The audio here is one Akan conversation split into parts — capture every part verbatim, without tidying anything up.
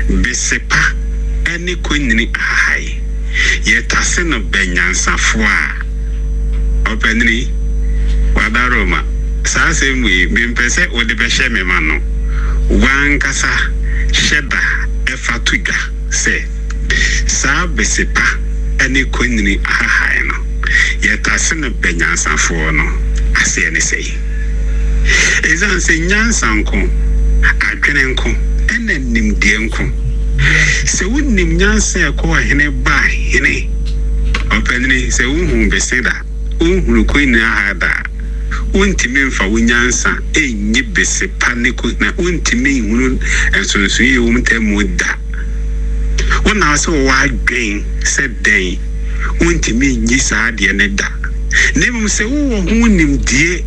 besepa ene konyini ahai ye tase no benyansafo a openini wadaroma saa semwe bimpese odi behye me ma no wankasa sheda efatuga se saa besepa ene konyini ahai no ye tase no benyansafo no ase ne sei ezan se nyansanko adwenenko ene nimdienko se wonnim nyansa ko hene ba hene openini se unhu beseda unhu ko ni ahada untimi mfa wonyansa enye besepa ne ko na untimi hunu ensonso yi wo mtemu da wona se wo adwen se den untimi nyi saa de ne da nem se wo hu nimdie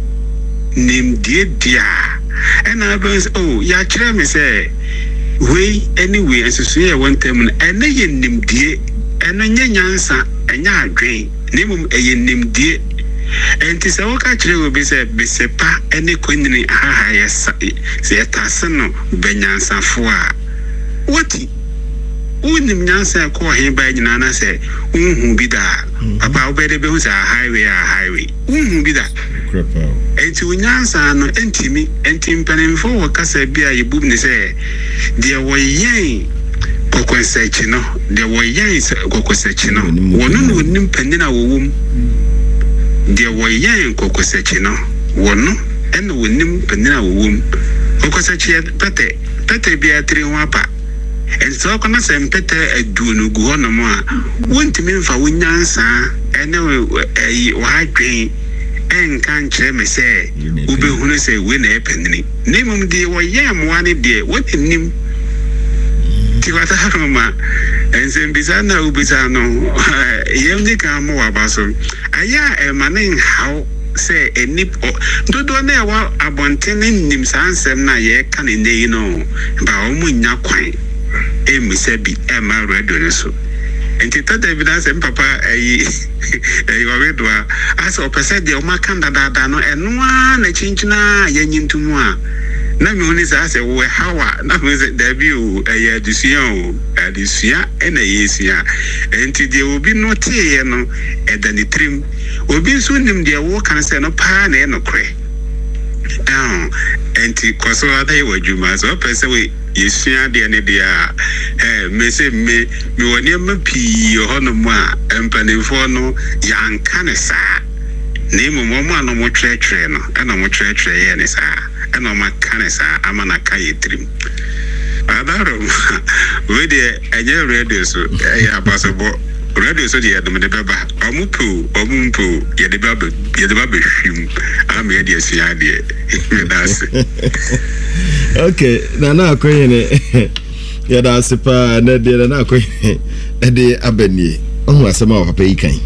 nimdie dia ena bens oh ya kire me se we anyway ensonso yi won tem ena ye nimdie ena nyansa enya adwen nem eye nimdie enti se wo ka kire obi se besepa ene konyini aha ya se etase no benyansafo a woti unim nyansa ko he ba nyina na se unhu bi da papa obede be hu sa highway a highway unhu bi da enti unyansa no entimi enti mpanimfo wo kasa bi a yebub ne se de wo yen kokonsechi no de wo yen kokonsechi no wono no nim panina wo wom de wo yen kokonsechi no wono ene wonim panina wo wom kokonsechi pete pete bi atri ho apa enso kona se mpete aduonu gu hono mo a wontimi mfa wonyansa ene eyi wo hadwen enka nkyere me se ubehunu se we na epanini nemum de wo yam wane de wonim ti wata haroma ense mbisa na ubisa no yem ni ka mo wabaso aya e manen how se eni dodo na wa abontene nim sansem na ye ka ne nei no ba o munya kwan e misebi e ma radio ne so enti tada evidence papa ayi ayi wa wedwa as opese de o makanda dada no enoa na chinchina yanyintumu a na me oni sa se we hawa na me se dabi o ayi adusua o adusua e na yesia enti de obi no tie no e da ni trim obi so nim de wo kan se no pa na e no kre ah enti koso adai wajuma so opese we yesia de ne dia eh me se me me woni ma pi hono mo a empanifo no yanka ne sa ne mo mo ma no mo twetwe no ana mo twetwe ye ne sa ana ma kane sa amana kai trim adaro we de enye radio so eh abasobo radio so de yadum de beba amupu omumpu ye de baba ye de baba hwim am ye de asia de that's okay na na akoye ne ya da sipa na de na akoye e de abani ohu asema wa papa yi kan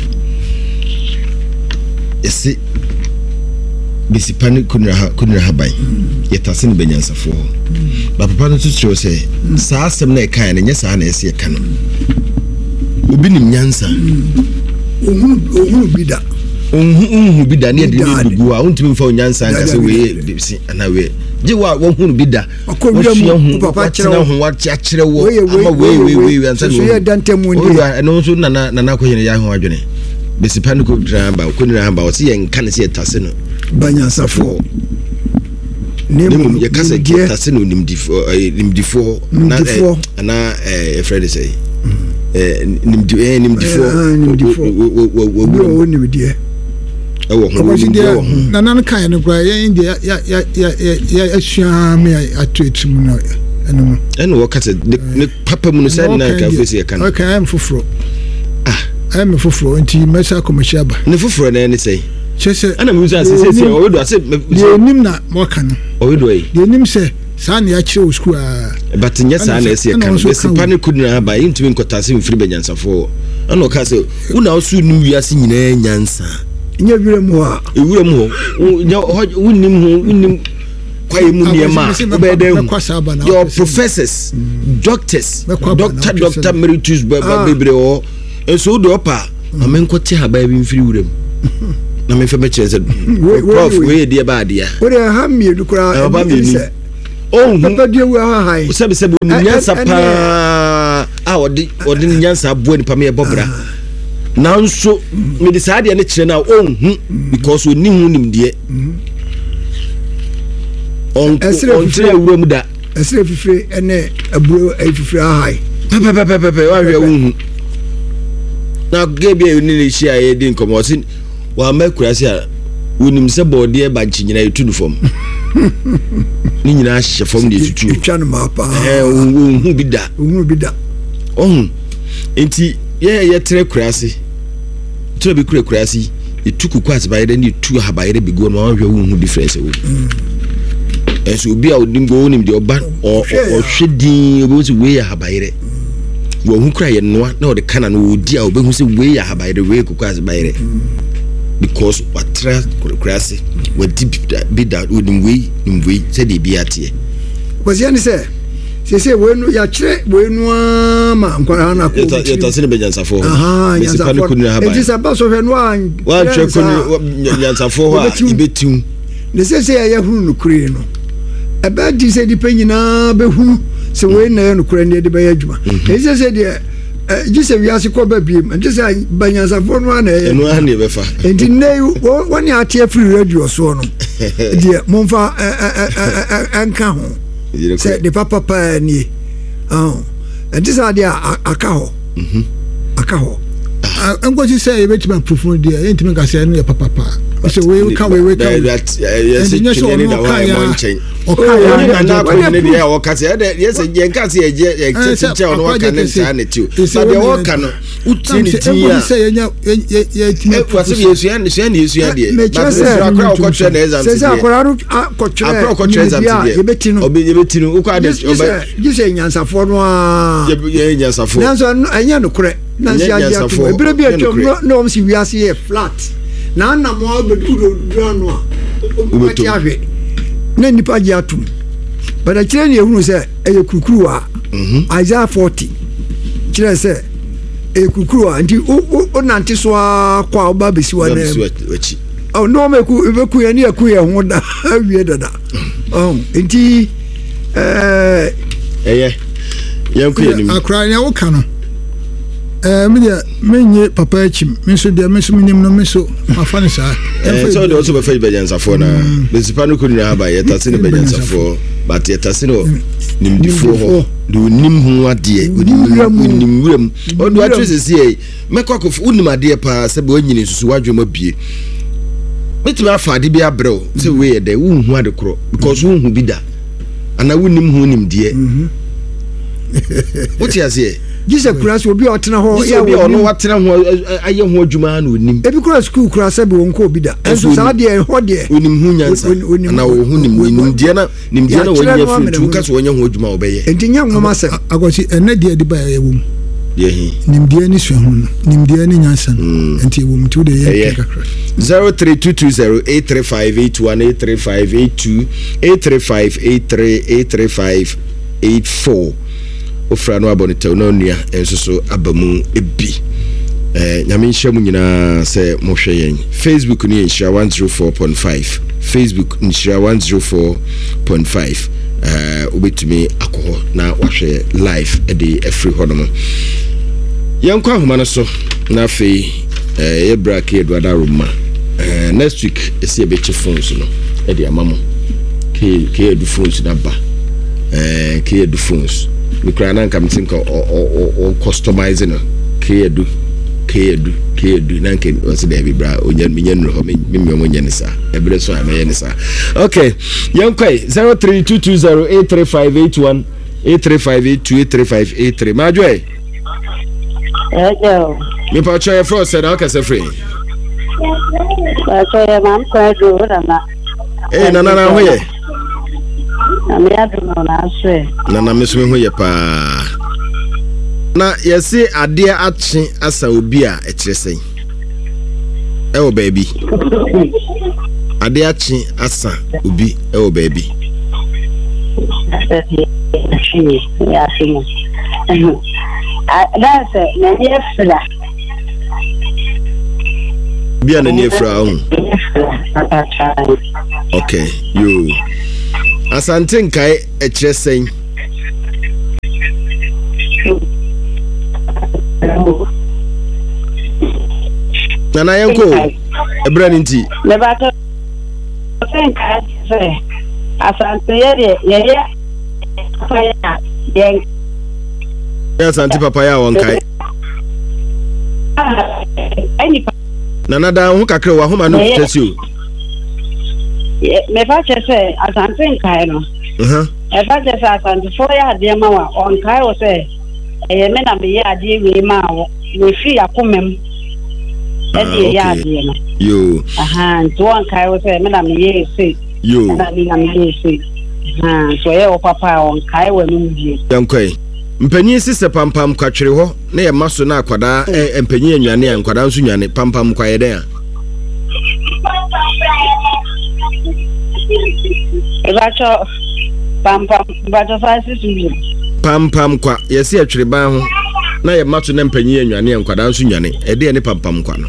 esi bisi pani kunra kunra habai yetase ne benyansafo ba papa no tuturo se saa asem na e kan ne nya saa na ese e kan obi nim nyansa ohun ohun bida ohun bida ne de dugu a untimi mfa nyansa nka se we bisi ana we je wa ohun bida akowira papa kire ho wa kire wo ama we we we ansa so ye dantemu ndi o no so na na na akohene ya ho adwene bisi pani ko dramba ko ni ramba o se ye nka ne se etase no banyansafo nemu ye kasa etase no nimdifo nimdifo na na eh Fred say eh nimdi eh nimdifo nimdifo wo nimdie ewo ho na nan kan no kwa ye inde ya ya ya ya asua me atwetum no eno eno wo kasa ne papa mu no sai na ka fesi ya kan okay am foforo ah am foforo nti mesa commercial ba ne foforo na ne sai chese ana mu za se se o wedo ase de nim na mo kan o wedo yi de nim se sa na ya kire o school a but nya sa na ese kan be se pane kudina ba intimi nkotase mfiri benyansafo ana o ka se una osu nim wiase nyina nyansa nya wire mu a ewure mu ho nya wunnim ho wunnim kwaye mu niema obede your professors doctors doctor doctor emeritus bebre o enso do opa amenkote haba bi mfiri wure mu na me fe be chense prof we dey ba dia we dey ha mi edukura ba mi ni oh papa die wu ha hai sebe sebe ni nyansa pa ah odi odi nyansa abo ni pa me bobra nanso me de saade ne kire na oh because oni hu nim de on on tire wura mu da esre fifire ene aburo afifire ahai pepe pepe pepe wa hwe hu na gebi e ni le hia ye din komo sin wa makurase a wonim se bode e ba nchinyina etu fom ni nyina hye fom de tutu twa no mapa eh hu bi da hu bi da oh enti ye ye tre kurase tre bi kure kurase etuku kwase ba ye ni tu ha ba ye bi go ma hwe hu difference wo eso bi a odim go onim de oba o hwedin obo se we ya ha ba ye wo hu kura ye noa na o de kana no odi a obehu se we ya ha ba ye we kwase ba ye because what tra kurase we deep be that odim we nim we se de bi atie kwase ani se se se we no ya kire we no ama nkwara na ko ye ta se ne benyansafo aha nyansafo ko ni ha ba e ti sa ba so hwe no an wa twa ko ni nyansafo ha ibetim ne se se ya hu no kure no ebe di se di penyina be hu se we na no kure ne de be adwuma e se se de jise wiase ko ba biem jise banyansafo no na e no ha ne be fa enti ne woni atie free radio so no de momfa anka ho se de papa pa ni ah enti sa de aka ho mhm aka ho ango jise e betima proof de enti me ka se no papa pa so we ka we we ka yes you need that one monchen okay na na ko ne dia o ka se yes ye ka se ye ye che o no ka ne sa ne tu but the o ka no uti ni ti ya se ye ye ye ti e kwa se yesu ya ne se ne yesu ya de but se akra ko tre na exam se se akra ru ko tre akra ko tre exam ti ye beti no obi ye beti no ukwa de jise nyansafo no a ye nyansafo nanso anya no kure nanso ya ya tu ebire bi atwom no om si wiase ye flat na na mo abeduro no a ubeti ahwe na nipa ji atum bada kire ne ehunu se eye kurukuru a Isaiah forty kire se eye kurukuru a nti o nante so akwa oba besi wa na oh no me ku be ku ya ni aku ya ho da awie dada oh nti eh eye yan ku ya ni akra ya wo ka no eh me dia menye papa achim me so dia me so minim no me so afa ne sa eh so do so be fa benyansafo na besipa no kunu na ba ye tase ne benyansafo but ye tase no nim difo ho do nim hu ade nim wuram o do atrese sie me kwakof unim ade pa se be onyini susu wadwoma bie metima afa ade bi abrɛw se we ye de wu hu ade kro because wu hu bi da ana wu nim hu nim de what you say jise kura so obi otena ho ya obi ono watena ho aye ho adwuma na onim ebi kura school kura se be wonko obi da enso sa de ho de onim hu nyansa na wo hu nim nim de na nim de na wonya fruit ka so wonya ho adwuma obeye enti nya ngoma se agosi enne de de ba ye wum ye hi nim de ni so hu nim de ni nyansa enti wum tu de ye kakra zero three two two zero eight three five eight one eight three five eight two eight three five eight three eight three five eight four ofra no abonete no nua enso so abamu ebi eh nyame nhia mu nyina se mo hwe yen Facebook ni nhia one oh four point five Facebook nhia one oh four point five eh obetumi akoho na wahwe live e de every hono yankwa homa no so na fe eh ebra ke Eduardo Roma eh next week esi ebechi phones no e de amamo ke ke edu phones na ba eh ke edu phones we cry na come think or or customizing kedu kedu kedu na nke what's the be bra onya menye no ho me me onya ne sa ebre so am ye ne sa okay yankwai zero three two two zero eight three five eight one eight three five eight two eight three five eight three majwe hello me pa choye for said okay say free pa choye mam ko do na eh na na na ho ye na me adu na aswe na na me so me ho ye pa na yesi ade achi asa obi a e kire sen e wo baby ade achi asa obi e wo baby ya simo that's na yefra bia na ni efra o okay you Asante nkae ekyere sen. Nana yanko ebra ninti. Le ba to nkae se asante ye ye ye papaya ye. Ya asante papaya won kai. Any Nana da ho kakra wa homa no tesi o. Me fa che se asante nkae no. Uh-huh. E fa che se asante fo ya de ma wa on kai o se e me na me ya de we ma wo we fi akomem e de ya de no. Yo. Aha, to on kai o se me na me ye se. Yo. Na me na me ye se. Ha, so ye o papa on kai we no die. Yankoi. Mpanyin sise pampam kwatwere ho na ye maso na akwada mpanyin anwane ankwada nso nwane pampam kwaye den a. Ebacho pam pam bacho fasi subi pam pam kwa yesi atwere ban ho na ye mato na mpanyin anwane ankwada nso nwane e de ne pam pam kwa no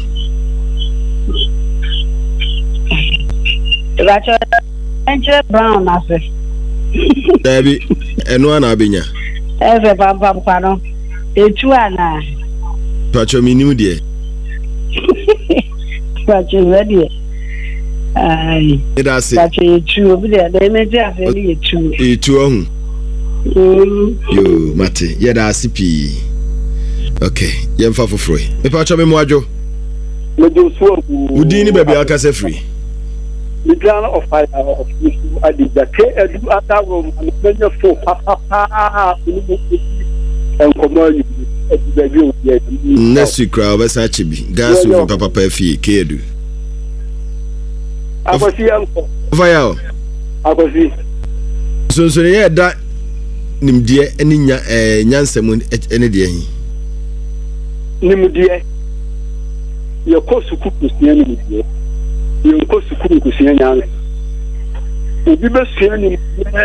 ebacho enche brown ase dabi eno ana abenya eze pam pam kwa no etu ana pacho minim de pacho ready ai ida se pacho etu obi de de meji ase ni etu etu ohun mm yo mate ye da sipi okay ye mfa foforo me pacho me moajo mejo so udi ni baby aka se free the plan of fire of adija ke edu atawo man menye fo papa en komoyu edu baby o ye next week crowd be sa chibi gas over papa papa fie ke edu akosi yanko fire o akosi so so ye da nimdie eni nya eh nyansam eni de hi nimdie ye ko sukuku sia nimdie ye ko sukuku sia nyansa obi be sia nimdie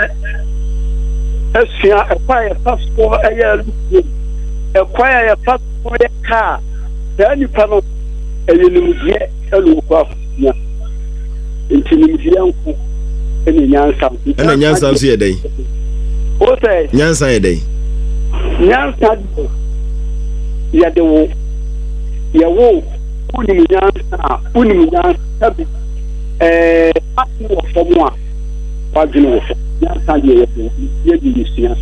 esia ekwa ye passport eye lu ekwa ye passport ye ka da ni pano eye nimdie elu kwa sia intimidie nko eni nyansa ena nyansa nso ye den o say nyansa ye den nyansa ya de wo ya wo uni nyansa uni nyansa bi eh ati wo fomo a wa gino wo nyansa ye ye ye di sia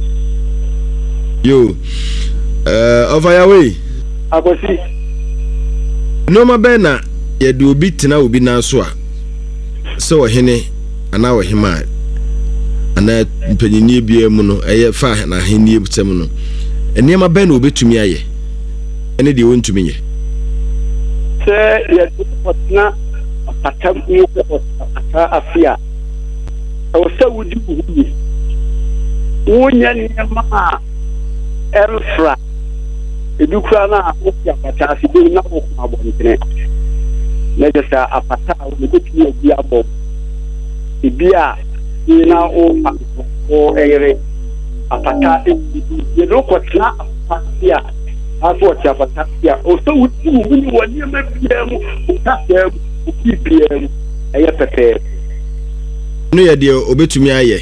yo eh over your way akosi no ma bena ye de obi tena obi na so a so ohene ana ohema ana mpanyini bia mu no eye fa na ahenie butem no eniema ben obetumi aye ene de wontumi ye se ye potna patam ni ko ata afia o se wudi buhuni wonya ni ma elfra edukura na o ya pata si de na o ma bonitene na jesa apata o de betumi obi abo ibia ina o o ere apata ye lokotna apatia aso ti apatia o so wuti mu ni wani ma bia mu utasem ukipiem eye pepe no ye de obetumi aye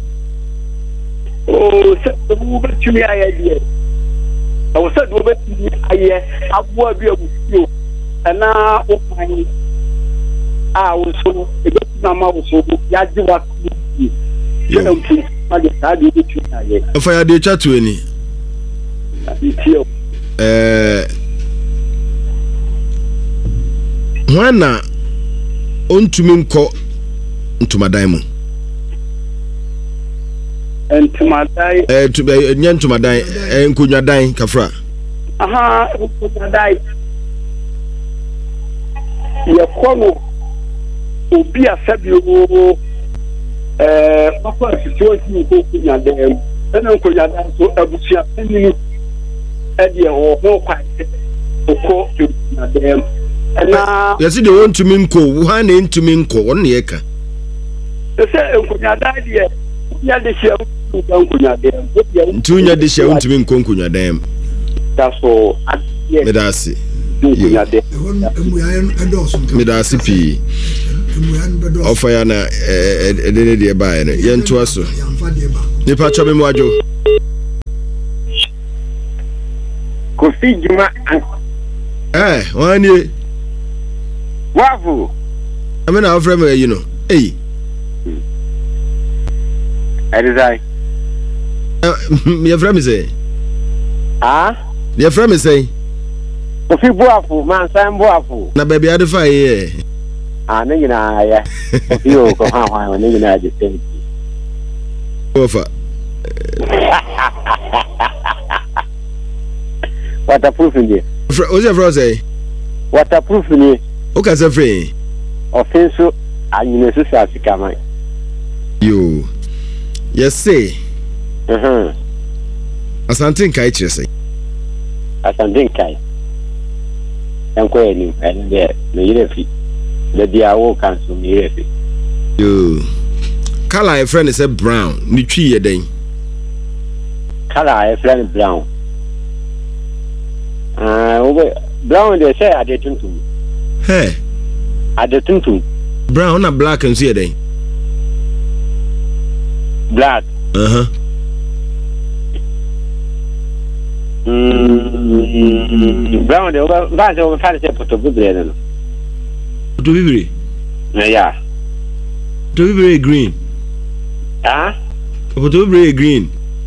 o se obetumi aye de o se do obetumi aye abo bia mu ana o pan a o so ebetuna ma o so ya ji wa ku ye na mfu ma de ta de betumi aye afa ya de chatu eni eh wana ontumi nko ntumadan mu entumadai eh tu nya ntumadan eh nkonwadan kafra aha entumadai ye kono obi asabi o eh papa situation ko kunyadan ena kunyadan so abusia enini ede o ho kwante ko kunyadan ena yesi de wontumi nko ha na ntumi nko won ne ka ese kunyadan de ya de sia kunyadan ntunya de sia wontumi nko kunyadan taso medasi kunyadan medasi pi Offer ya na edene de ba no yentu aso nipa cho me mu adwo Kofi Juma eh wani wafu amena offer me you know eh Erizai me offer me say ah me offer me say Kofi Buafu man san Buafu na baby adefa ye ah ne nyina ya yo ko ha ha ne nyina je tem offer waterproof ni Oze fro say waterproof ni o ka say free offense anyine so sa sikama yo yes say mhm Asante kai kire say Asante kai enko eni ende me yire fi the dia wo kan so me yire fi yo color a friend say brown ni twi ye den color a friend brown ah uh, brown they say ade tuntum hey ade tuntum brown na black and see den black uh-huh mm brown they over va over fa say photo bibre no photo bibre yeah photo bibre green ah photo bibre green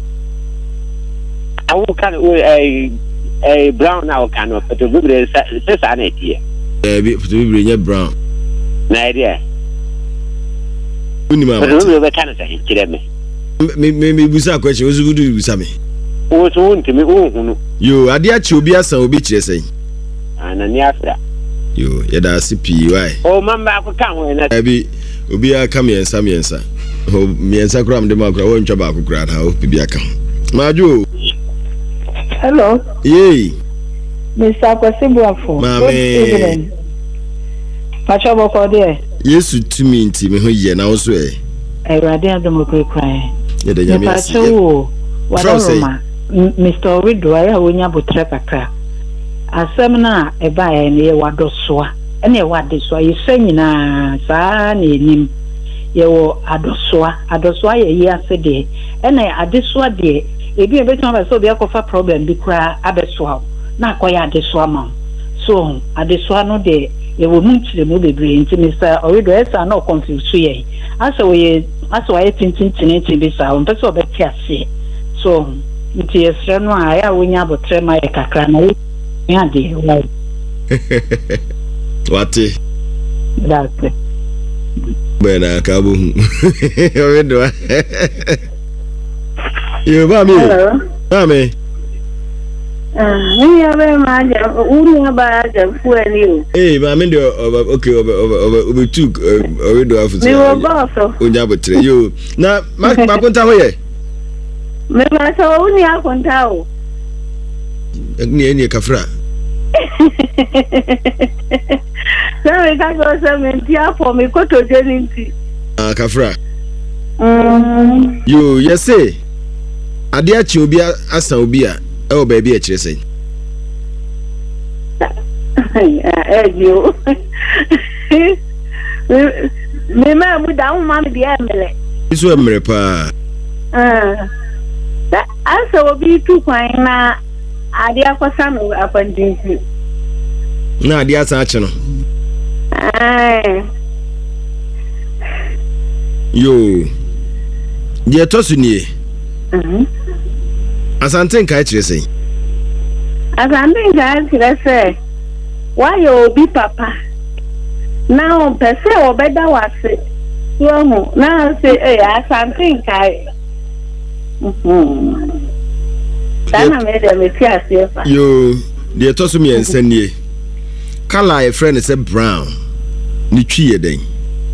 I will kind of a a brown now kind of photo bibre say sa na tie eh bi photo bibre nya brown na idea uni mama photo bibre kind of say kire me me me me busa question ozu budu busa me o so ntimi o hunu yo ade a che obi asan obi kire say ana ni afra yo ya da sipi why o mamba ko kan ho na abi obi aka me ensa me ensa o me ensa kura me de ma kura wo ntwa ba kura na o bi aka majo hello yey Mister Kwesibuafo mame pacho boko de Yesu tumi nti me ho ye na wo so e Ewrade adomokwe kran ye de nyame pacho wo wadoma Mister Wido aya wonya botre kakra asem na eba ya ne wadosoa ene wadesoa yesa nyina saa na enim ye wo adosoa adosoa ye yi ase de ene adesoa de ebi ebetuma ba so bi akofa problem bi kra abesoa na akoya adesoa ma so adesoa no de ye wo munchire mu bebre nti Mister Wido esa na confuse ye asa wo ye asa wo ye tintin tintin bi sa on pese obeti ase so nti yesre no aya wonya botre ma ye kakra na ya de wa wati that's it bena kabu owedo yo ba mi ba mi ah ni ya be ma ja uri ba ja fueni o eh ba mi de okay obe obe obe tu owedo afu ni wo ba so onya botre yo na ma ma konta ho ye me ma so uni akonta o ni ni kafra Sorry, can't go seventy for me. Go to Jenny. Ah, Kafra. Um, you, yes, say. Adia Chubia, Asa Ubia, oh, baby, a chasing. Eh, you. Me, ma, we down, mammy, the Emily. This was Mrepa. Ah, that answer will be too fine. Now, Adia for some appendix. Na dia sa cheno. Ai. Yo. Dia tosu nie. Mhm. Asante nkai kire sei. Asante nkai kire sei. Why you be papa? Now pese obeda wase. Yo mo, na say eh asante nkai. Mhm. Sana me de me tia sefa. Yo, dia tosu mi ensanie. Color a friend is a brown. Ni twi ye den.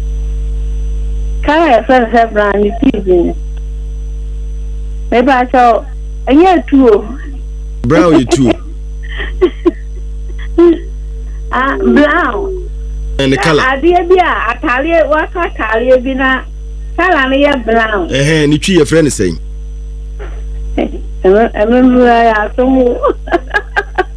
Color a friend is a brown ni twi. Maybe I saw a year two. Brown you too. Ah, brown. And the color. Adia bia atale waka atale bi na color na ye brown. Eh eh ni twi ye friend is saying. Ema ema ya so mu.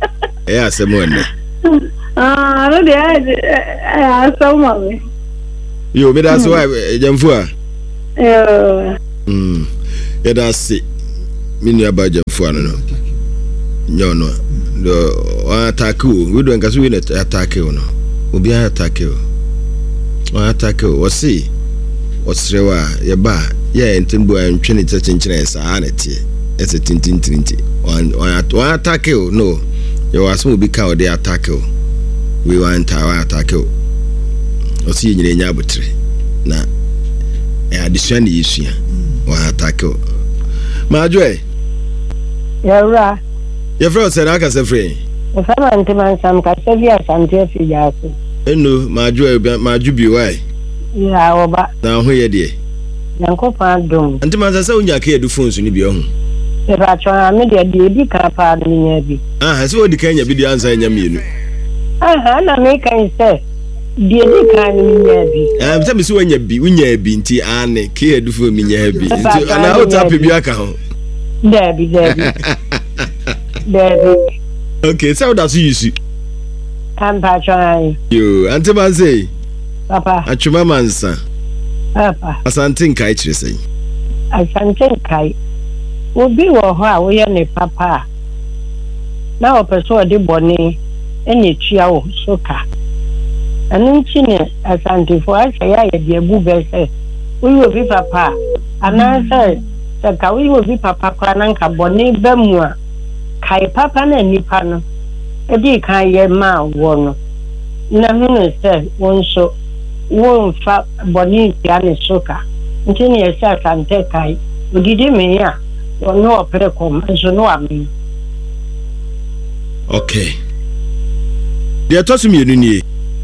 Eh asemo ene. Ah, no, they are so mommy. Yo, me that's why Jamfua. Yeah. Mm. Yeah, that's it. Me ni aba Jamfua no no. Nyo no. Do one attack you. We do nkaso we attack you no. Obi attack you. One attack you. O see. O srewa ye ba. Ye ntimbu antwe ne tchinchine sa na tie. Ese tintin tintin. One one attack you no. You was mo bi ka o dey attack you. We want to attack you. O see nyire nya botre. Na e addition yisua. One attack you. Ma joy. Yawra. Your friend said I can say free. If I'm anti-man, some Cassavia, some Jeffy Jackson. No, my joy, my jubi, why? Yeah, over. Now, who are dear? Uncle Pardon. Antiman, I saw you care do phones in your home. If I try, I made a dear car me. Ah, I saw the Kenya be the answer in your meal. Ah, and I make I say, dear kind of me. I'm telling you when you be, when you be, tea, and care do for me, you and I will tap your account. Debbie, Debbie. Debbie. Okay, so that's you see. I'm trying. You, Auntie Manze. Papa. Achuma mansa. Papa. Asante kai chire sei. Asante kai. Obi wo ho a wo ye ne papa. Na opeso de boni eni tua wo soka. Anu nchi ne asante fo asa ya ye de abu be se. Wo obi papa. Ana se se ka wo obi papa kwa na nka boni ba mu a. Kai papa na nipa no edi kan ye ma wo no na hunu se won so won fa boni ya ne soka ntini ye sa kante kai odidi me ya no opere kom so no ami. Okay, dia tosu mi enu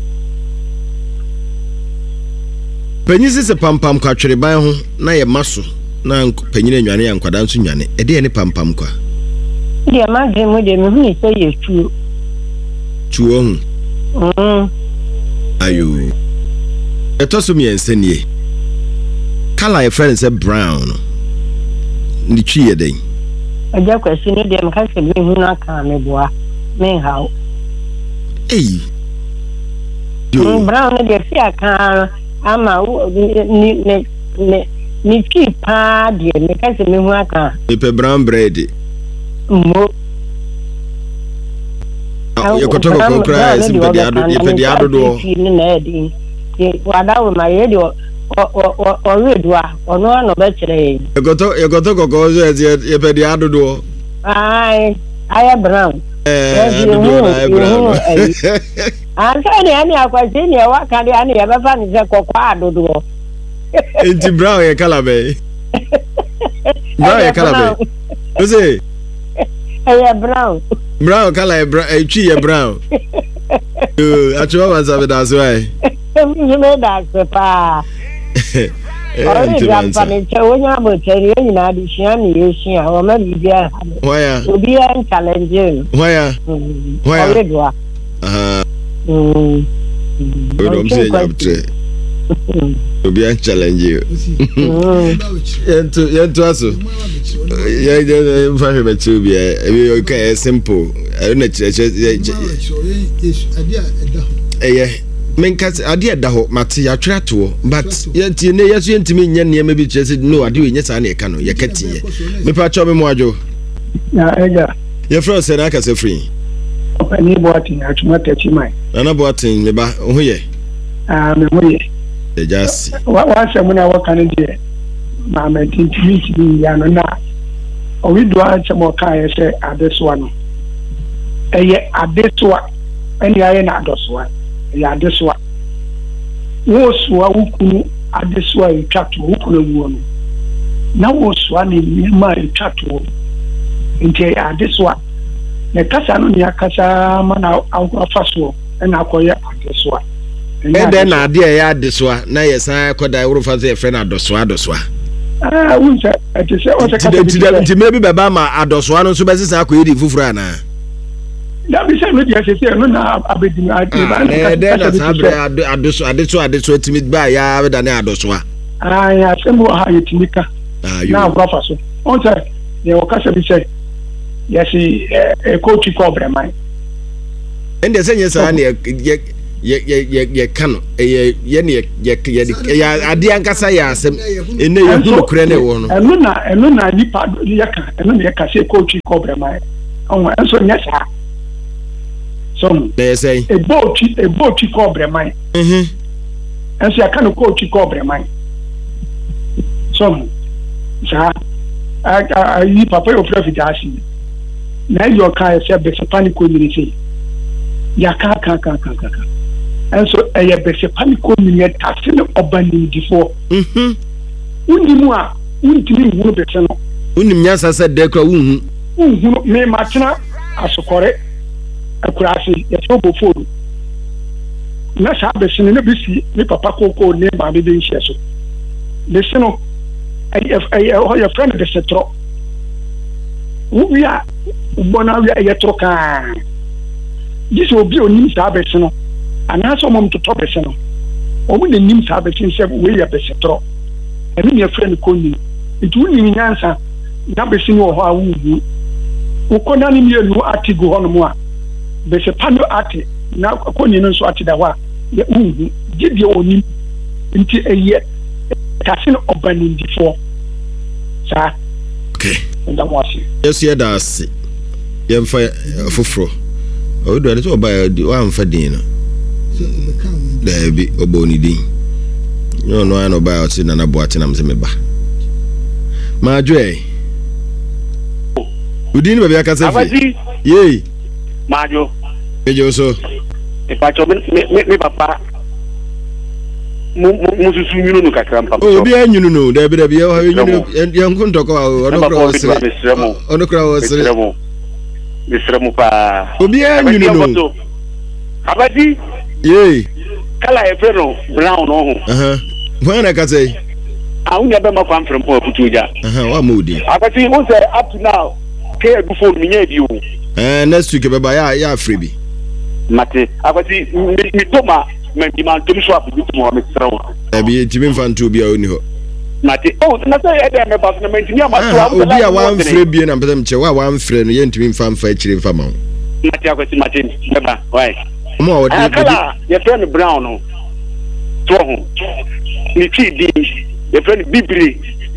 penyisi se pampam kwa twere ban ho na ye maso na penyina nwane ya nkwada nso nwane ede ye ne pampam kwa. Dia madre mo de me hu se ye tuo. Tuo hu. Mm. Ayo. Etoso mi ensenie. Kala your friend say brown. Ndi twi ye den. Aja kwesi ni de me ka se me hu na ka me boa. Me hawo. Eh. Yo. Brown de fi aka ama ni ni ni ni twi pa de me ka se me hu aka. Me pe brown bread. Mo ya kotoka konkra esi pediado ye pediado do na edi wada we ma ye di o o o redua ono no be kire ye koto ye kotoka ko ye pediado do ai ai brown eh do na brown anta ni ani akwasi ni wa ka di ani ye be fa ni se kokwa adodo enti brown ye kala be brown ye kala be o se eh brown brown color brown eh chi ye brown eh achwa wanza be that's why you know that pa eh jampa me che wonya bo che ni na di shia ni yeshia o ma bi bia why obi an challenge why why ah mm o do mse nyabtre obi an challenge you yentu yentu aso ya ya fa he betu bi e e ka simple e na chire chire eh menka ade da ho mate ya twere to but yentie ne yeso yentimi nya ne ma bi chire se no ade we nya sa na e ka no ye katie me pa cho me mo ajo na eja ye fro se na ka se free ni boatin atuma tachi mai ana boatin me ba ho ye ah me ho ye e just wa wa se mo na wa kan de ma me tintimi ti ya no na o wi do a chemo ka ye se adeswa no eye adeswa eni aye na adoswa ya adeswa wo suwa ukunu adeswa itatu ukunu wo no na wo suwa ni ma itatu nje adeswa ne kasa no ni akasa mana afaso na akoye adeswa ede na ade ya adeswa na yesan akoda worofa ze fe na adoswa adoswa ah unja ati se o se ka ti maybe baba ma adoswa no so be sesa akoye di fufura ana da bi se no dia se se no na abedi na ati ba na ede na sabre adoswa adeswa adeswa timi ba ya da na adoswa ah ya se mo ha yitimika na afaso so unja ye o ka se bi se yesi e coach ko breman ende se nyesa na ye ye ye ye kano ye ye ne ye ye ya ade ankasa ya asem ene ye hu kure ne wo no eno na eno na nipa ye ka eno na ye ka se coach Cobremai on enso nyesa som dey say e boat e boat Cobremai mhm enso ya kan coach Cobremai som sa a yi papa yo profit asi na yo ka se be se panic community ya ka ka ka ka ka enso e ye be se panic community taxi ne obani difo mhm unimu a untimi wuru be se no unim nya sasa de kra wunhu wunhu me matena asokore akurasi ya so bo fodu na sa be se ne bisi ni papa koko ne ba be be so de se no ay ay oh your friend de se tro we are bona we are tro ka this obi onim sa be se no ana so mom to to be se no o mu de nim sa be se se we ya be se tro emi ne friend ko ni itu ni nyansa na be se no ho a wu wo ko na ni mienu ati go hono mu a be se pano ati na ko ni no so ati da wa ya wu gidi onim nti eye tasin obani ndifo sa okay nda wasi yes ye da asi ye mfa foforo o do ade so ba wa mfa din no da bi oboni din no no ano ba o ti na na bo ati na mse me ba ma joe udin ba bia ka se fi ye majo ejo so e pa cho me me papa mu mu susu nyunu no kakra mpa o bi anyunu no da bi da bi ya ha nyunu ya nkunto ko ono kra o sire ono kra o sire misremu pa o bi anyunu no abadi ye kala e fero brown no ho aha wana ka say a unya be ma kwam from putuja aha wa modi abadi won say up to now ke du phone mi nya di o eh next week be ba ya ya free bi mate abadi mi toma me di man to so apu bitu mo mesrawo e bi timi mfanto bi a oni ho mate oh na say e dey me ba na me ntimi amato a obi a wan free bi na mpem che wa wan free no ye ntimi mfa mfa akire mfa ma mate akwati mate beba why mo a wodi kala ye friend brown no to ho ni ti di ye friend bibiri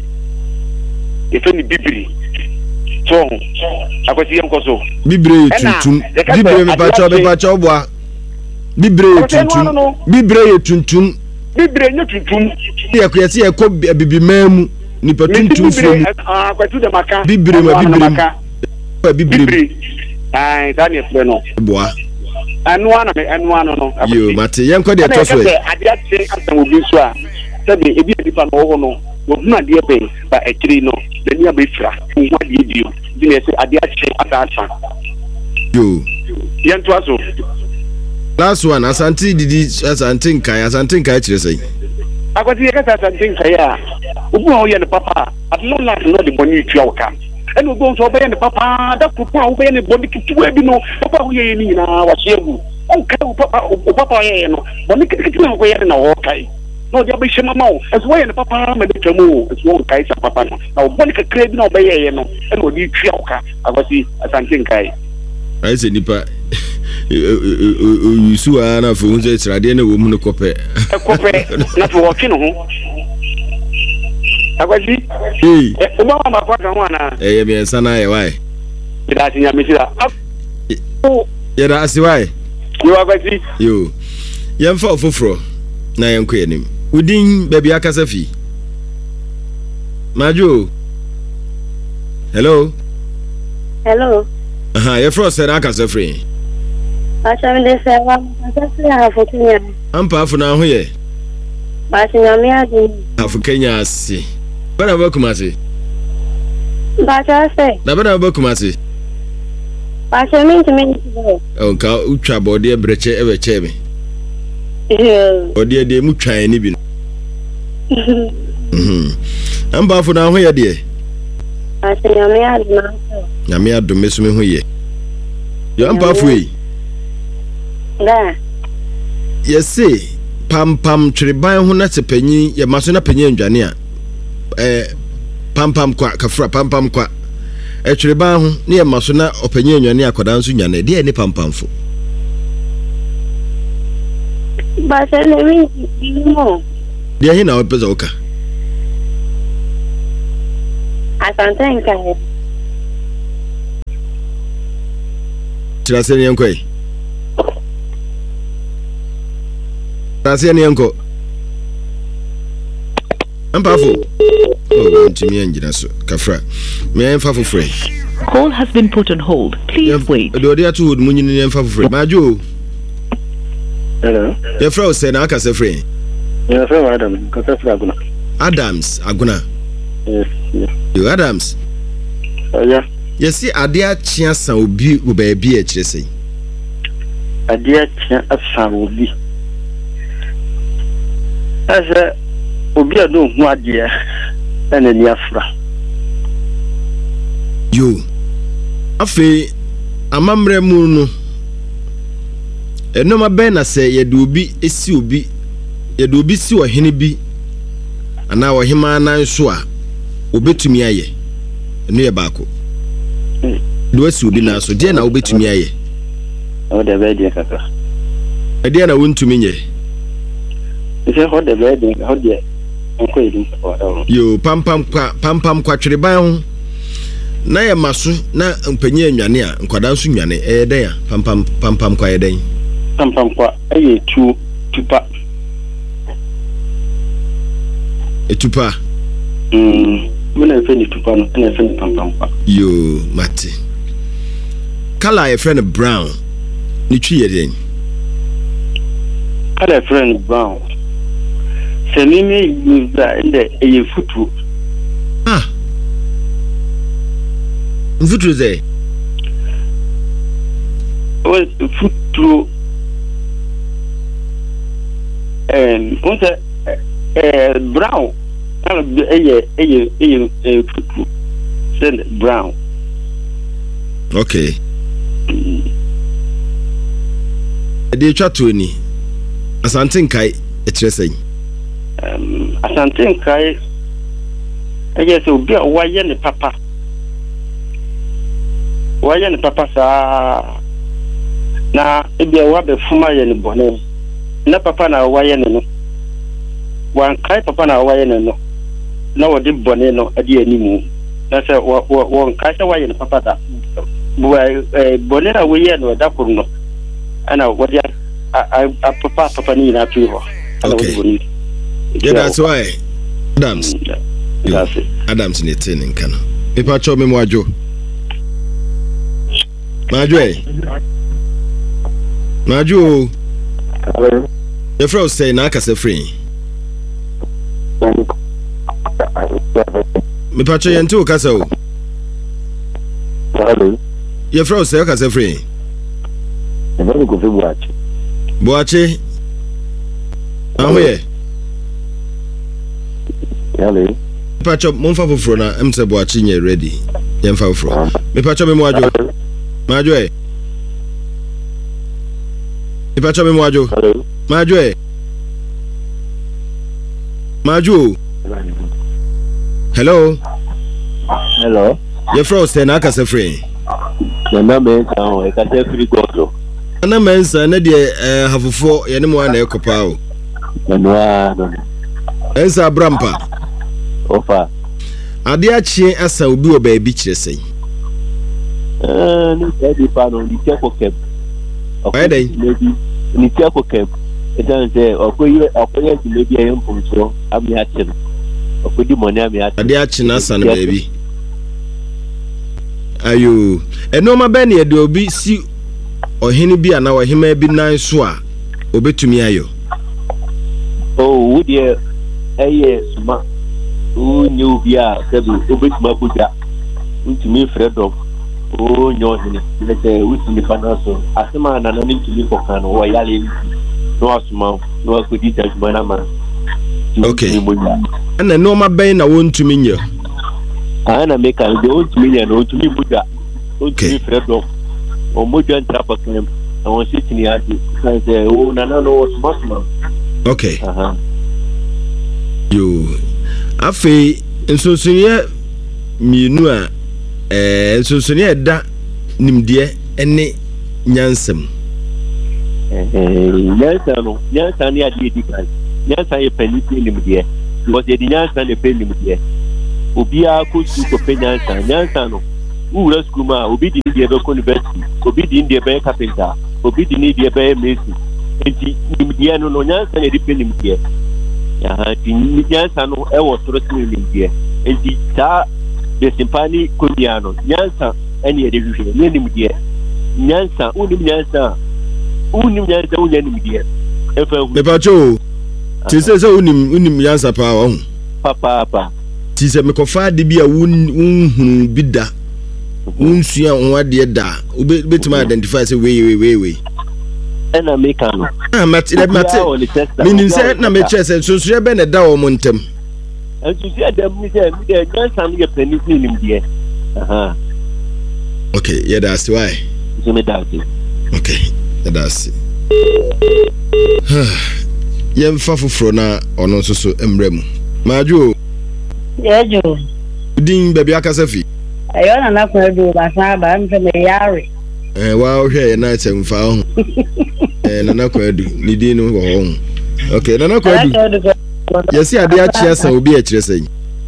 ye friend bibiri to ho akwati yem ko so bibiri tuntum bibiri me pa cho be pa cho boa bibire tuntum bibire tuntum bibire nye tuntum ya ko yesi e ko bibimamu ni pa tuntum fo ah kwatu de maka bibire ma bibire bibire ai dani e no boa anu ana me anu ana no yo mate yen ko de to so e ade ate asan obi so a sabe ebi edipa no ho no wo na de be ba ekiri no de ni abefra ni de bio di ne se ade ate ata yo yen to aso last one Asante didi Asante nkai Asante nkai chire sei akwati ka Asante nkai a obu o ye ne papa at no la no de boni twa oka eno obo so be ye ne papa da kupa o be ye ne boni kitu ebi no papa o ye ni na wa shegu o ka o papa o papa ye no boni kitu o ye na o kai no dia be shema ma o eso ye ne papa ma de twamu eso o kai sa papa no na o boni ka krebi na o be ye no eno di twa oka akwati Asante nkai ai se nipa yusu ana fo hunze trade na wo mu no kope kope na to wo kinu ho agwaji eh o ba ma kwa kan wana eh me sana ye wai ida tinya misira ye da asi wai yo agwaji yo yem fa ofofro na yen ko yenim udin baby akasa fi majo hello hello aha ye fro se na akasa free Acha me dese wa asase afu Kenya. Ampa afu na ho ye. Ba nyame adi. Afu Kenya asi. Bana ba kumasi. Ba cha se. Na bana ba kumasi. Ba cha mi ntimi. O ka utwa bode e breche e be che me. Eh. Ode de mu twan ni bi. Mhm. Ampa afu na ho ye de. Ba nyame adi na. Nyame adome so me ho ye. Yo ampa afu yi. Da. Yesi pam pam triban ho na tepanyi ye maso na panyi ndwane a eh pam pam kwa kafra pam pam kwa e triban ho ne ye maso na opanyi ndwane akoda nso nyane de ni pam pam fo But I never know. Dear, he now Pezoka. I can't think of it. Traseni Uncle. Traseni Uncle. I'm powerful. Oh, to me and Jinaso, Kafra. May I have a free? Call has been put on hold. Please wait. Do they two Munini and Favre? Maju. Hello. Your friend said, I can say free. Your friend Adam, Aguna. Adams, Aguna. Yes, yes. You Adams. Oh, yeah. You see, a dear chance will be with a B H S. A dear chance will be. As a Obi ado hu ade na ni afra yo afi amamre mu no enoma be na se ye de obi esi obi ye de obi si ohene bi ana ohema nan so a obetumi aye enu ye baako do esi obi na so de na obetumi aye o de be de kaka e de na wontumi nye ise ho de be de ho de yo pam pam kwa pam pam kwa twreban ho na ye maso na mpanyi anwane a nkwada nso nwane eh den a pam pam pam pam kwa ye den pam pam kwa eh tu tupa etupa mm mena fe ni tupa no na fe ni pam pam kwa yo mate kala ye friend brown ni twi ye den kala friend brown Semime yuza inde eye futu. Ah. Futu ze. O futu. Eh, onse eh brown. Eye eye eye futu. Send brown. Okay. Ede twato ni. Asante nkai etresen. Um, asante nkai eye so bi waye ne papa waye ne papa sa na ebi wa be fuma ye ne bone na papa na waye ne no wan kai papa na waye ne no na wodi bone no ade animu na se won kai se waye ne papa da bone na waye no da kuru no ana wodi a papa papa ni na tuho ana wodi bone. Yeah, that's why. Adams. Yeah, that's it. Adams in the tin kano. If I show me Majo. Majo. Majo. Hello. The friend say Naka se free. Me pacho yentu kaso. Hello. Your friend say Naka se free. Never go for watch. Boache. Ah yeah. Hello. Pacho monfa foforo na emse boachi nye ready. Yemfa foforo. Me pacho me moajo. Majo e. Me pacho me moajo. Hello. Majo e. Majo. Hello. Hello. Your friend say na akase free. Na na me ka o e ka se free godo. Na mensa na de eh hafofo ye ne mo na ekopa o. Na no a no. Ensa brampa. Ofa. Ade achi asa obi o ba bi kire sei. Eh, ni se di pa no ni che ko keb. Why dey? Ni che ko keb. Etan se okoye okoye ti mebi e mpomso ami achi. Okodi money ami achi. Ade achi na asa na baby. Ayo, enoma be na de obi si ohene bi ana ohema bi nan so a obetumi ayo. Oh, wo de eye suma. O nyu bia sebi obetuma buja. Ntumi freedom. O nyo hene. Le se witimi fanaso. Asema na na ntumi fokan wo yale ni. No asuma, no akodi tajuma na ma. Okay. Ana enoma be na wontumi nyo. Ana meka de ntumi nyo no ntumi buja. Ntumi freedom. O moja ntrapa kem. Na won sitini ati. Say o na na no asuma. Okay. Aha. Yo. Afi nsonsonie mienu a eh nsonsonie da nimde ene nyansem. nyansa no nyansa ne ade di kan nyansa ye pani nim de because ye di nyansa ne pani nim de obi a ko su ko pe nyansa nyansa no wura school ma obi di de be ko university obi di de be carpenter obi di de be mason enti nim de no no nyansa ne di pani nim de ya di nyansa no e wo soro nim de enti ta de simpani ko diano nyansa eni ye de hwehwe ne nim de nyansa unim nyansa unim nyansa unim de efa me pacho ti se se unim unim nyansa pa wa hu papa papa ti se me ko fa de bi a unhunu bida unsua ho de da betima identify say we we we we ena make no ah mate le mate meaning say na me chese so so be na da wo mo ntem entu si adam mi say mi de nyansa no ye pani nim de aha okay yeah that's why so me da okay that's yem fa foforo na ono so so emrem maaju yejo din baby akasafi ayo na na kwadu ba sa ba mfe me yare eh wa ohwe na temfa ho eh na na kwadu ni din no ho okay na na kwadu yesi ade a chia san obi a kire san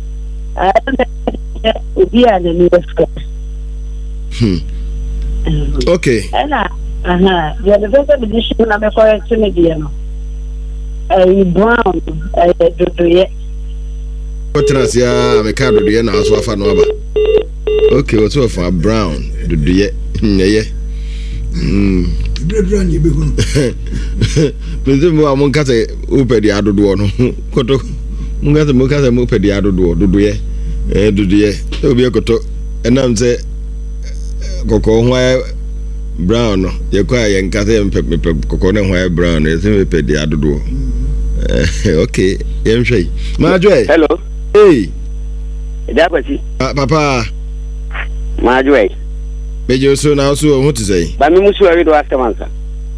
obi a na ni hmm okay ana aha ya the first edition na me correct me dia no eh brown eh dodo ye otra sia me ka dodo ye na aso afa no aba okay what of brown dodo ye nyeye mm brebra ni be hunu pese mo amon ka se opedi adodo no koto mo ga se mo ka se mo opedi adodo dodo ye eh dodo ye obi ekoto enam se koko hwa brown no ye kwa ye nkase mpe koko ne hwa brown ye se opedi adodo eh okay ye mhwe majoy hello hey Idakwati ah papa majoy bejo so na so ho tizai ba mi musu wi do astamansa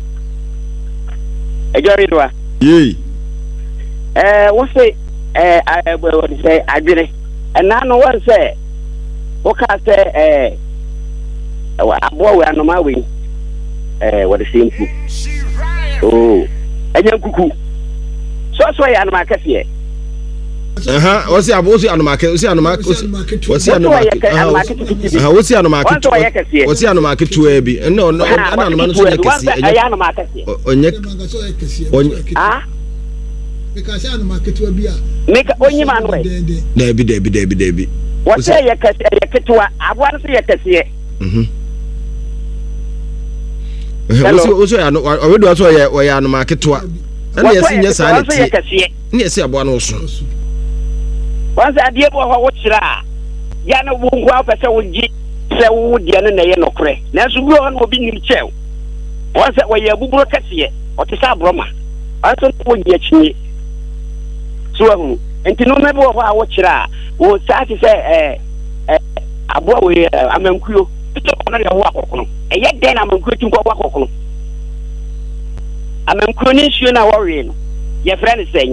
ejo wi do ye eh wo se eh I what say adwene na no won say wo ka say eh abo we anoma we eh what say mpu oh enya kuku so so ya anoma kase aha osi abo osi anoma ke osi anoma osi anoma ke aha osi anoma ke osi anoma ke tuwe bi no no ana anoma no so kesi enya anoma kase onye ah because anoma ke tuwe bi a meka onyi manwe debi debi debi debi wose ye kase ye ketwa abo an so ye kase mhm osi osi ano owedo aso ye ye anoma ke tuwa ana yesi nya sa ne ti ne yesi abo ano so once adie bo ho wo kira ya na wo ngwa pese wo gi se wo die no na ye nokre na so bi ho no obi nim chew once wo ye buburo kase o te sa broma aso wo gi achinye so hu enti no me bo ho a wo kira wo sa ti se eh eh abo wo amankuyo to kono ya wo akokono e ye den amankuyo tin ko wo akokono amankuyo ni nsuo na wo we no ye friend say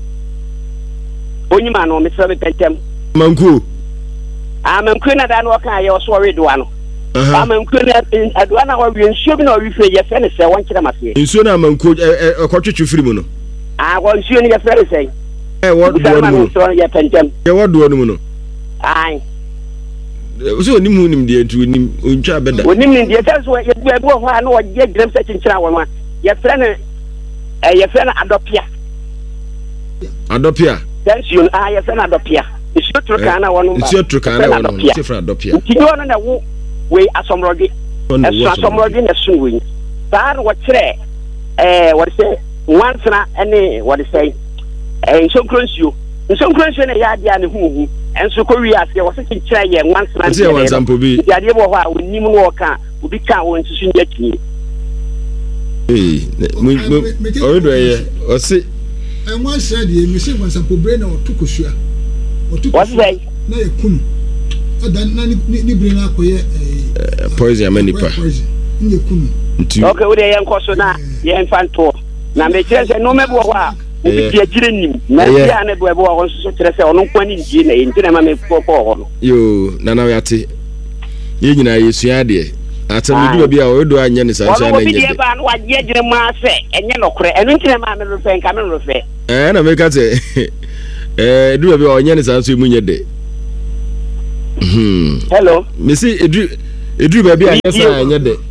onyima no me sebe pentem manku a manku na da no kan ye so we do ano a manku na adu na wa wi nsuo bi na wi fe ye fe ne se won kire mase nsuo na manku e kwatwetwe firi mu no a wo nsuo ni ye fe ne se e wo do no so ye pentem ye wo do no mu no ai so onim hu nim de ntu onim ontwa beda onim nim de se so ye bu ho a na wo ye grem se chinchira wo ma ye fe ne e ye fe na adopia adopia tension ah yes na adopia isi trukana wono ba isi trukana wono isi fra adopia ti do no na wo we asomroge eso asomroge na sun we tar wo kire eh what say once na any what say eh so kronsio so kronsio na ya dia ne huhu enso ko wi ase wo se kire ye once na dia one sample bi ya dia bo ho a onim no wo ka obi ka wo nsusu nya kini eh odo ye o se and one said ye me say one sample brain or to kosua or to what say na ye kunu adan na ni brain akoye eh poison amanipa ni kunu okay we dey enkoso na ye infanto na me kire se no me bo ho a obi tie gire nim na dia na bo bo ho so kire se ono kwani ndie na ye ntina ma me ko ko ho no yo na na yate ye nyina ye sua de Atami do bia o do anya ni sancha na nye. Obi ba no waje agire mu ase enye nokore. Enu ntine ma me rufe nka me rufe. Eh na me ka te eh do bia o nya ni sancha mu nye de. Hmm. Hello. Me see edu edu ba bia anya sa anya de.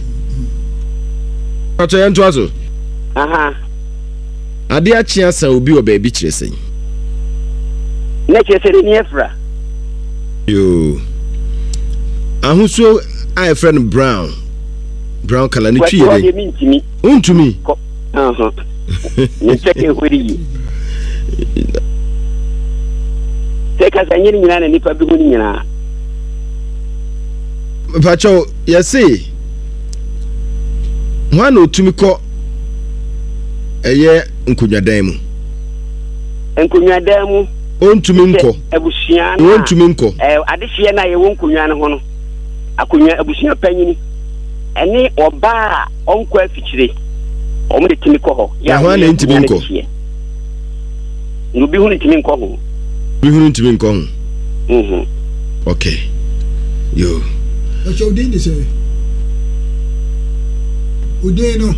Pato yan to aso. Aha. Ade a chia sa obi o ba bi kire sen. Na kire sen ni efra. Yo. Ahuso I friend Brown. Brown color ni twi ye. Untumi. Aha. Ni cheke hwiri. Teka sa nyiri nyina na nipa bi hu nyina. Pacho, ya say. Wan otumi ko eye nkunwadan mu. Nkunwadan mu. Ontumi nko. Abusia na. Ontumi nko. Eh adehye na ye wonkunwa ne ho no. Akunwa abusia panyini. Ene oba onko afikyire. Omo de timi ko ho. Ya ho na ntimi nko. No bi hu ntimi nko ho. Bi hu ntimi nko ho. Mhm. Okay. Yo. Ocho din de say. Udino.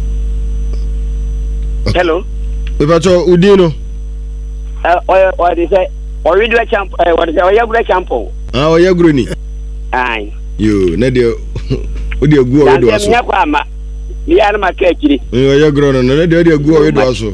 Hello. Pacho Udino. Uh, or or they say or we do a champ uh, what is it? Or you go champo. Ah, or you go ni. Aye. You, na de o de gu o do aso. Ya kwa ma. Mi ya na maka akiri. Eh, o ya gro no, na de o de gu o do aso.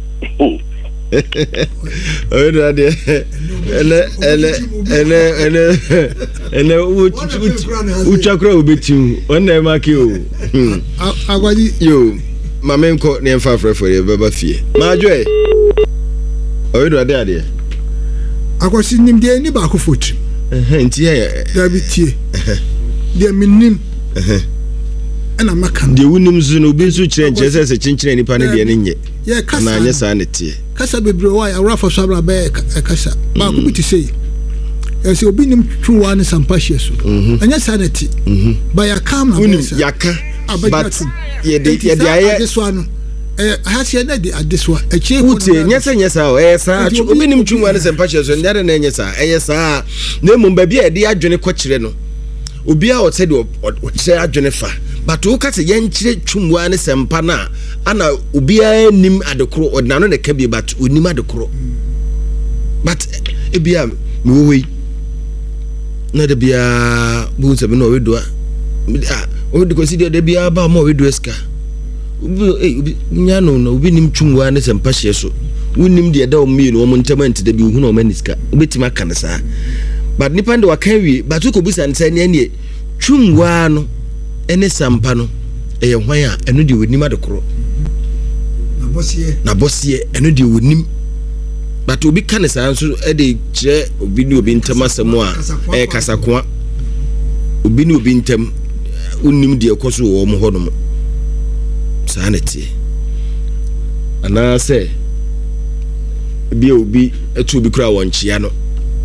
O do ade. Ele ele ele ele ele u u chakra obetiu. O na ma ki o. Agwadi yo, mamenko ne mfa frefo ye baba fie. Ma joy. O do ade ade. Akwasi nim de ni ba ko fotri. Eh, nti ye. Da bi tie. De minim. Eh. Ana maka. De wunim zu no bi zu kire nche se se chinchire nipa ne de ne nye. Ye kasa. Na anye sa ne tie. Kasa bebre wa ya rafa so abra be kasa. Ba ko bi ti sei. Ese obi nim twuwa ne sampahye so. Anya sa ne ti. Ba ya kam na unim yaka. But ye de ye de aye this one eh hase na de adeswa eche utie nyesa nyesa o eh sa obi nim twuwa ne sampahye so ndare na nyesa eh sa na mum ba bia de adwene ko kire no obi a o se de o kire adwene fa but o ka se ye nkire twuwa ne sampa na ana obi a nim adekoro odna no ne ka bi but onim adekoro but e bia me wo yi na de bia bu se be no we do a ah o de consider de bia ba mo we do eska eh obi nya no no obi nim twumwa ne sempa hye so wonim de da o mi no mo ntamant de bi hu no maniska obetima kan sa but nipa de wakan wi but ko busa nsa ne ne twumwa no ene sampa no eye hwan a eno de wonim adekoro na bosie na bosie eno de wonim but obi kan sa nso e de kire obi ni obi ntamasemo a e kasakoa obi ni obi ntam unim de ekoso wo mo honom sanete ana se bi obi etu obi kura wonchia no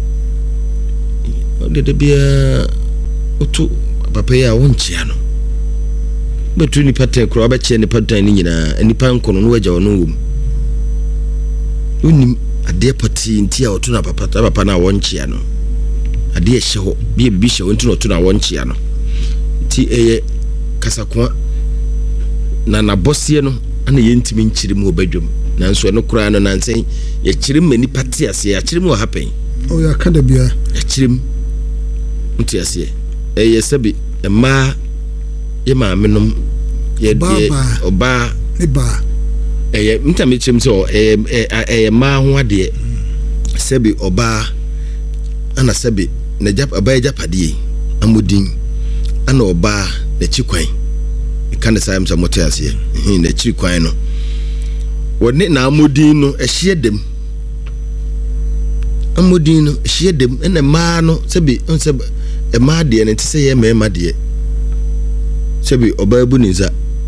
de de bia otu papa ya wonchia no betu ni paten kura ba che ni paten ni nyina nipa nkono no waja wono wom unim ade pati ntia otu na papa papa na wonchia no ade hye ho bi bi hye wontu no otu na wonchia no ti eye kasakwa na na bosie no ana ye ntimi nkyiri mu obadwom nanso no kura no nansen ye kyiri mani pati ase ya kyiri mu happen o ya kada bia ya kyiri nti ase eye sabi ma ye ma menom ye de oba ne ba eye ntame kyim so eye eye ma ho ade sabi oba ana sabi na jap aba japade amodin ana oba na chikwan kan sa am samote ase hin na chikwan no woni na amodin no ehye dem amodin no ehye dem na ma no sebi onse e ma de ne tse ye ma ma de sebi oba buninza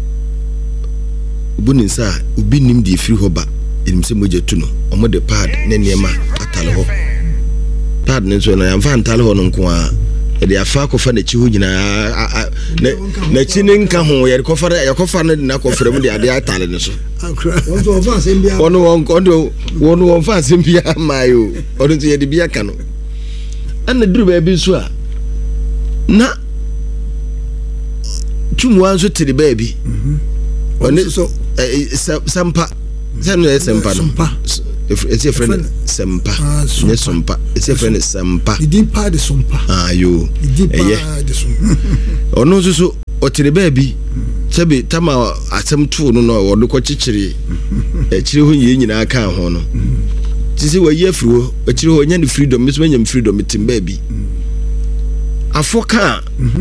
buninza ubi nim de firi ho ba enim se moje tu no omo de pad ne niema atale ho pad ne so na yamfa antale ho no nko a de afa ko fa na chi hu nyina na chi ne nka ho ye ko fa ya ko fa na na ko fra mu de ade atale ne so won so fa sembia won won ko won won fa sembia mayo odun ye de bia ka no ana duru ba bi so a na twumwa nso tiri baabi ɔne so sampa sɛ no yɛ sampa no ɛsɛ frɛ no sampa nyɛ sompa ɛsɛ frɛ no sampa idin pa de sompa ayo ɛyɛ ɔno nso so ɔtiri baabi sɛbi tama asɛm too no no ɔde kɔ kyekyere akyire ho yɛ nyinaa ka ho no ti sɛ wayi afiri hɔ akyire hɔ ɔnya ne freedom mesoma nya freedom tim baabi afɔ ka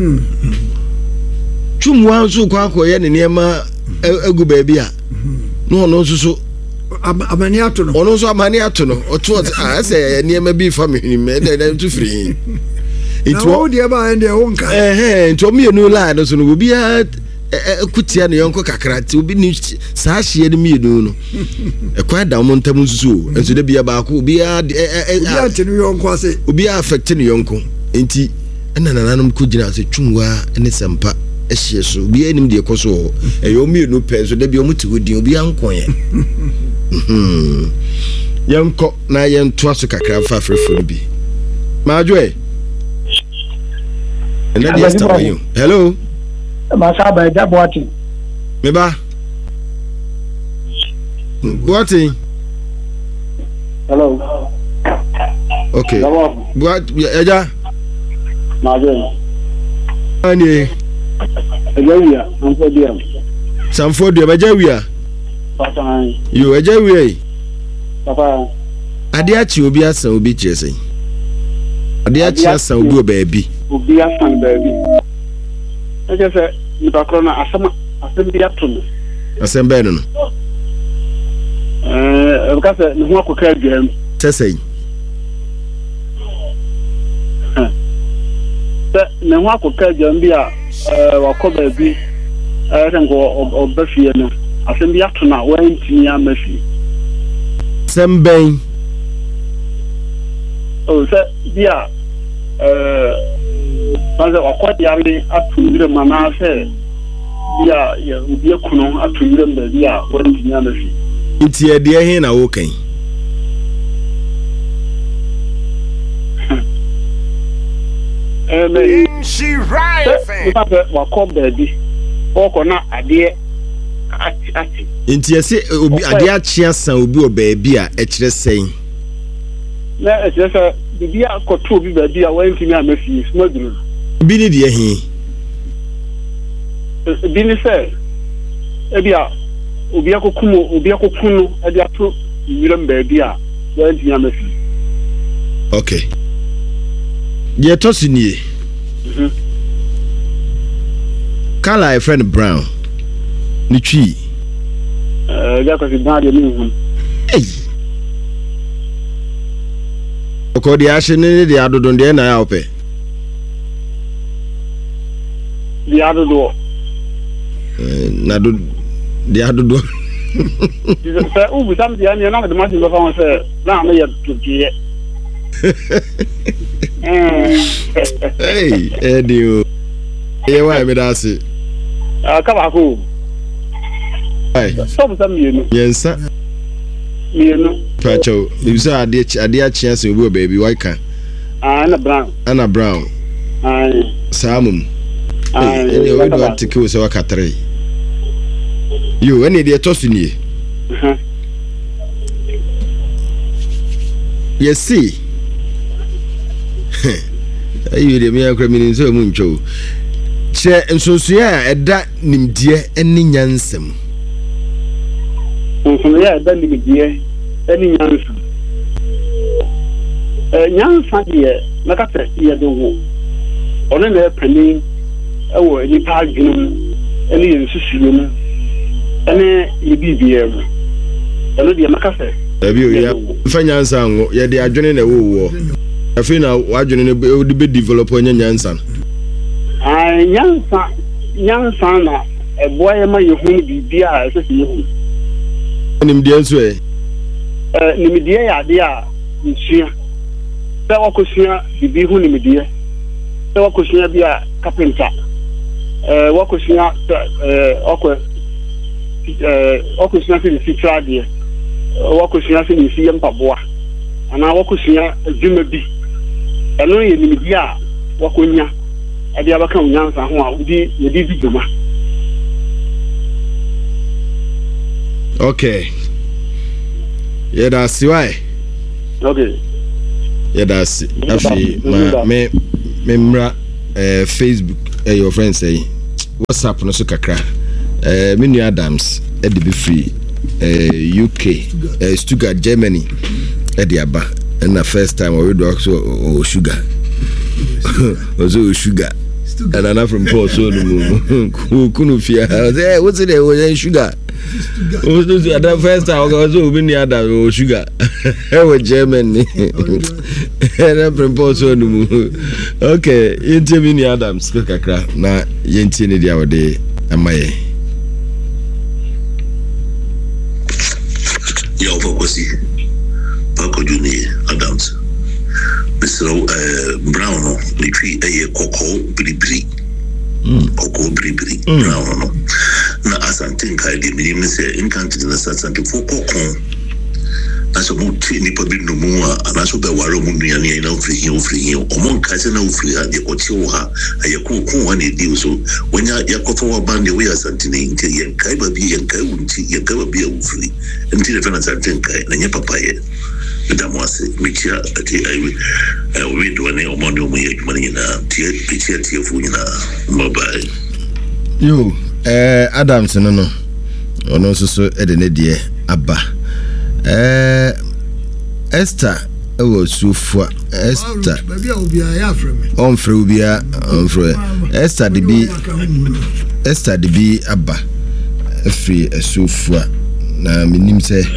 twumwa nso kɔ akɔyɛ ne nneɛma agu baabi a no ɔno nso so amani ato no ɔno nso amani ato no ɔto a sɛ nneɛma bi fa me hwene me da da to firi nti wo de ba ende wo nka eh eh nti o mienu la no so no obi a kutia ne yonko kakra ti obi ni saa hye ne mienu no ekwa da mo ntam nsusu enso da bia ba ko obi a obi a tenu yonko ase obi a affect ne yonko enti na nananom ko gina ase twunwa ne sempa ehye so obi anim de ekoso eyo mienu pe so da bia omuti hodin obi ankonye mhm yonko na yento aso kakra fa frefo bi majoe and that is for you. Hello. Masaba da boati. Meba. Boati. Hello. Okay. Boat eja. Majo. Ani. Ejawia, Sanfodia. Sanfodia bajawia. Papa. Yo ejawia. Papa. Ade achi obi asan obi kyerese. Ade achi asan obi obabi. Obi asan baabi. Eje se nipakro na asema asem bi ato no. Asem be no no. Eh, ka se ne ho akoka adwam. Sesei. Se ne ho akoka adwam bi a eh wakọ baabi eh senko obafie no. Asem bi ato na wantini amafi. Semben. Oh, se bi a eh Maze wakɔ yare atundire mana sɛ bia ya obi akuno atundire mba bia wɔn tinya na fi nti e de he na wo kan eh me she right fan papa wakɔ baabi wɔkɔ na ade ati ati nti ese obi ade achia san obi o baabi a e kyerɛ sɛn na e kyerɛ sɛ bia kɔto obi baabi a wɔn tinya na fi smaduru bi ni de he bi ni sɛ ebi a obi akokumo obi akokunu ade ato yiram baabi a wɔn tinya na fi okay ye to sinie mhm kala a friend brown ni twi eh ya ko si ba de mi hu ei ko de ahye ne de adodon de na ya ope di adodo eh na do di adodo se u bu sam dia ni na de ma ti ba fa se na me ya tukie eh hey edio e wa me da se ah ka ba ko ai so bu sam mienu yensa mienu pacho ibisa ade ade achia se obi o baby why can ah na brown ana brown ai samum ai e o do article se wakatre yo ene de tosuni mhm yesi ayi de me akra mi nso mu ntwo che nsonsuya a eda nimdie eni nyansam nsonsuya a eda nimdie eni nyansam eh nyansa de na ka te ye de wo ono na pani ewo ni pa adwunum eni ye nsusuo ene ye bibie mu eno de maka se abi o ya fa nyansa ngo ye de adwene na wo wo afi na wadwene ne de be develop anya nyansa ah nyansa nyansa na eboa ye ma ye hu bibia a se se ye hu nimdie nso e eh nimdie ya de a nsua se wakosua bibi hu nimdie se wakosua bia carpenter eh wakosua eh okwe eh wakosua se fitra de wakosua se ni sie mpaboa ana wakosua adwuma bi eno ye nimdie a wakonya ade abaka unyansa ho a udi yedi biduma. Okay. Yeah, that's why. Okay. Yeah, that's afi ma me memra eh Facebook eh your friend say WhatsApp no so kakra eh Minu Adams e de be free eh U K eh Stuttgart Germany e de aba na first time we do so oh sugar also sugar and another from Paul so no kunu fia say what's it there sugar oh the first time also Minu Adams oh sugar we Germany and from Paul so no okay into Minu Adams kakra na yenti ne dia wode amaye yo fokusi Paco Junior Adams Mister uh, Brown no the tree a cocoa bribri cocoa bribri Brown no na asante kai de minimum say in country na asante for cocoa na so muti ni pa bi no mu a na so be waro mu nua ne na ofri hi ofri hi o mon ka se na ofri ha de oti wo ha aye cocoa wa ne di so wonya yakofo wa bande we asante ne nke yen kai ba bi yen kai wunti yen kai ba bi ofri nti de fana asante kai na nya papa ye da mo ase mitia ati ai we do ne o mon mo ye mani na tie pitia tie fu ni na mobile yo eh Adams no no ono so so e de ne de aba eh Esther e wo sufua Esther baby obia ya frem on frɛ obia on frɛ Esther de bi Esther de bi aba afri asufua na minim sɛ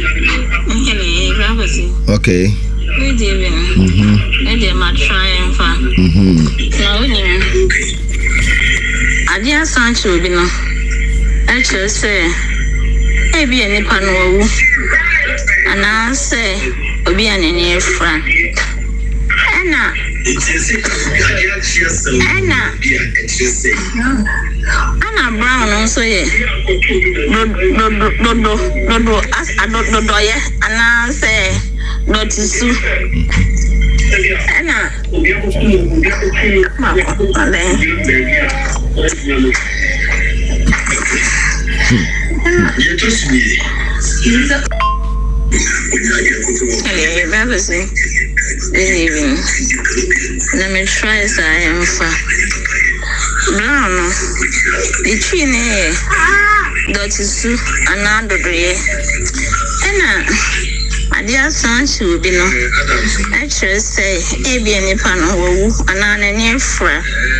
okay mhm e de ma try en fa mhm na onim adia sancho bi no e chere sɛ e bi eni pa no wu ana sɛ obi anene fra ana ana ana Brown nso ye do do do do do do as do do do ye ana sɛ do tisu ana ma ale you trust me Hello, Baba say. Even. Let me try say I am fa. Brown. The tree ne. That is so another day. Ena. Adia sanchi will be no. I just say, e be any pan wo anana ne fra.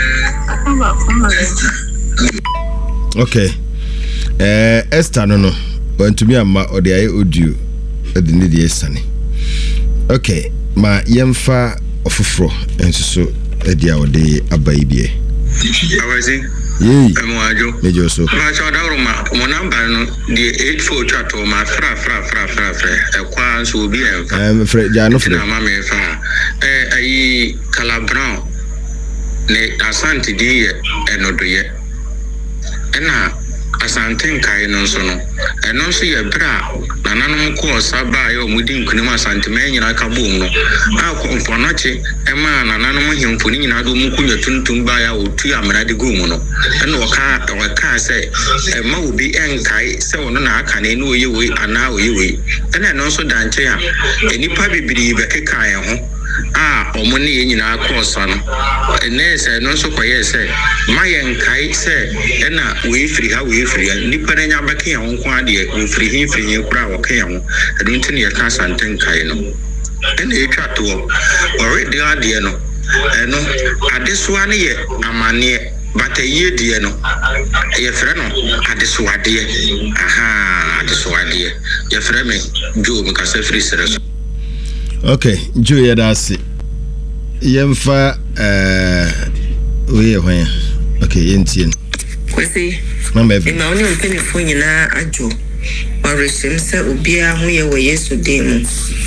Okay. Eh Esther no no. Want to be a ma or the audio. The need yesane okay ma yemfa ofofro enso so edia ode abai bie awazi yey emo ajo mejo so ma cha da roma mo number no the eight four chato ma fra fra fra fra fra e kwa so obi enfa em fra ja no fra ma me fa eh ayi Calabran ne asante di ye enodo ye ena asante nkai no so no eno so ye bra nananom ko osaba ye omudi nkunim asante me nyina ka bom no akọ mfonache ema nananom hemfo ni nyina do mukunya tuntum ba ya otu amra de gum no eno waka waka se ema obi enkai se wono na aka ne no oye we ana oye we ena no so danche a enipa bibiri be keka ye ho ah omo ne ye nyina akọ no ene se no so koye se mayen kai se ena we free ha we free nipa na nya baka ye ho nko ade we free hin free kura wo ka ye ho adu ntini ye ka santen kai no ena e twa to already ade no eno ade so ane ye amane bata ye die no ye frɛ no ade so ade aha ade so ade ye frɛ me jo me ka se free sere so okay jo ye da se yemfa eh we hwan okay yentien kwesi mama ebi ma oni mpemfo nyina ajo warehyem sɛ obia ho ye wɔ Yesu din mu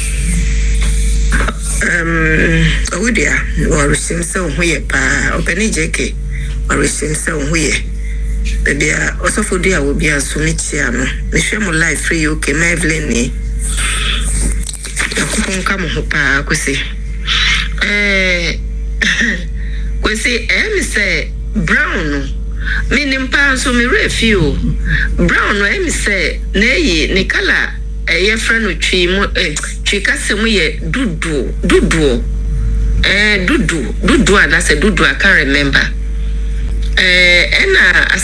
um odia warehyem sɛ ho ye pa opani jeke warehyem sɛ ho ye bebia osofo dia obia so metia no mehwɛ mo live free okay ma Evelyn ni akon ka mo ho pa kwesi eh say em say brown no meaning pa so me refio brown no em say na yi ni kala eye fra no twi mu eh twi kasem ye dudu dudu eh dudu dudu ana say dudu I can't remember eh ena